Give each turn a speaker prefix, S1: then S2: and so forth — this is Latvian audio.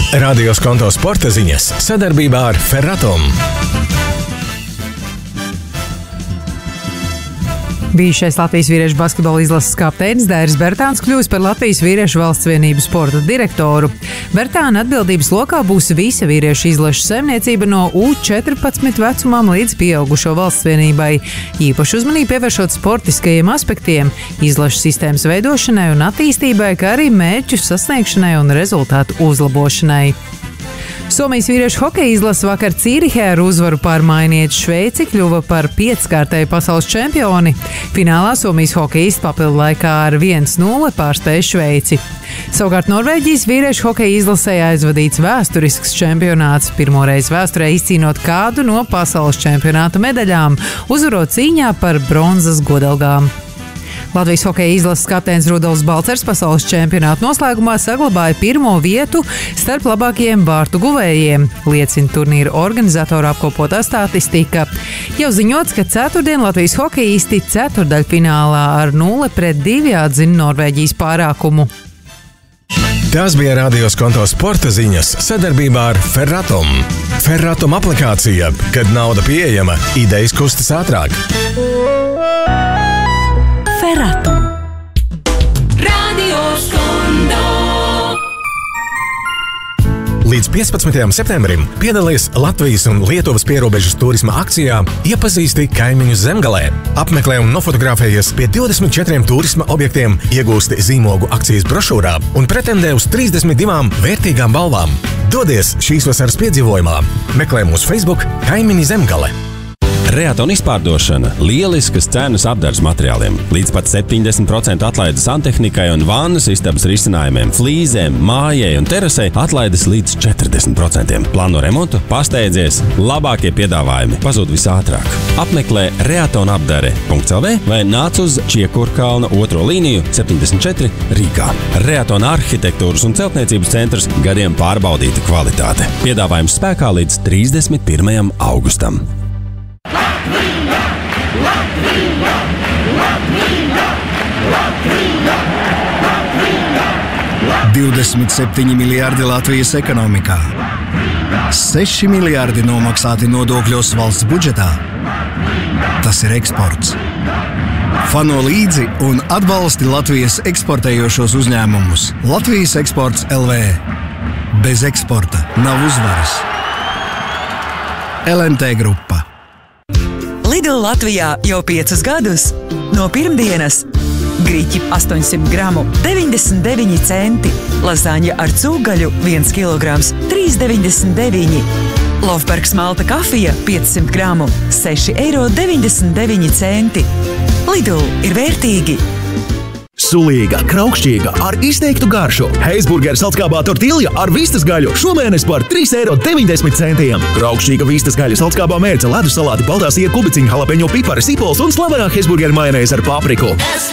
S1: Radio Skonto sporta ziņas sadarbībā ar Ferratom.
S2: Bijušais Latvijas vīriešu basketbola izlases kapteinis Dairis Bertāns kļūs par Latvijas vīriešu valsts vienības sporta direktoru. Bertāna atbildības lokā būs visa vīriešu izlašu saimniecība no U14 vecumam līdz pieaugušo valsts vienībai. Īpaši uzmanību pievēršot sportiskajiem aspektiem, izlašu sistēmas veidošanai un attīstībai, kā arī mērķu sasniegšanai un rezultātu uzlabošanai. Somijas vīriešu hokeja izlase vakar Cīrihē ar uzvaru pār mainieķu Šveici kļuva par 5-kārtēju pasaules čempioni. Finālā Somijas hokeisti papildu laikā ar 1-0 pārspēja Šveici. Savukārt Norvēģijas vīriešu hokeja izlasē aizvadīts vēsturisks čempionāts, pirmoreiz vēsturē izcīnot kādu no pasaules čempionāta medaļām, uzvarot cīņā par bronzas godalgām. Latvijas hokeja izlases kapteinis Rudolfs Balcers pasaules čempionāta noslēgumā saglabāja pirmo vietu starp labākajiem vārtu guvējiem, liecina turnīra organizatora apkopotā statistika. Jau ziņots, ka ceturtdien Latvijas hokeisti ceturdaļfinālā ar 0-2 atzina Norvēģijas pārākumu.
S1: Tās bija Radio Skonto sporta ziņas sadarbībā ar Ferratom. Ferratom aplikācija, kad nauda pieejama, idejas kustas ātrāk.
S3: Ferratom. Radio Skonto.
S1: Līdz 15. septembrim piedalies Latvijas un Lietuvas pierobežas turisma akcijā Iepazīsti kaimiņus Zemgalē. Apmeklē un nofotografējies pie 24 turisma objektiem, iegūsti zīmogu akcijas brošūrā un pretendē uz 32 vērtīgām balvām. Dodies šīs vasaras piedzīvojumā. Meklē mūsu Facebook Kaimiņi Zemgale.
S4: Reaton izpārdošana – lieliskas cenas apdars materiāliem. Līdz pat 70% atlaides santehnikai un vannas istabas risinājumiem, flīzēm, mājai un terasei atlaides līdz 40%. Plāno remontu? Pasteidzies! Labākie piedāvājumi pazūd visātrāk. Apmeklē reatonapdare.lv vai nāc uz Čiekurkalna 2. līniju 74 Rīgā. Reaton arhitektūras un celtniecības centrs – gadiem pārbaudīta kvalitāte. Piedāvājums spēkā līdz 31. augustam.
S5: 27 miljardi Latvijas ekonomikā, 6 miljardi nomaksāti nodokļos valsts budžetā. Tas ir eksports. Fano līdzi un atbalsti Latvijas eksportējošos uzņēmumus. Latvijas eksports LV. Bez eksporta nav uzvaras. LMT grupa.
S6: Lidl Latvijā jau 5 gadus. No pirmdienas griķi 800 gramu 99 centi, lazaņa ar cūgaļu 1 kilograms 3,99. Lofbergs malta kafija 500 gramu 6,99 centi. Lidl ir vērtīgi.
S7: Sulīga, kraukšķīga, ar izteiktu garšu. Heisburgera salckābā tortilja ar vistas gaļu šomēnes par 3,90 €. Kraukšķīga vistas gaļa salckābā mērce, ledus salāti, baltā siera, kubiciņa, jalapeņo pipari, sipols un slavenā Heisburgera majonēze ar papriku.